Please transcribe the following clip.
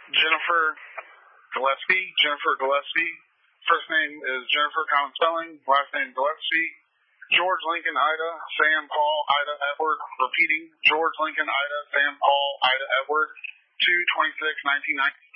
Jennifer Gillespie. First name is Jennifer, common spelling. Last name Gillespie. George Lincoln Ida, Sam Paul Ida Edward. Repeating, George Lincoln Ida, Sam Paul Ida Edward. 2/26/1990.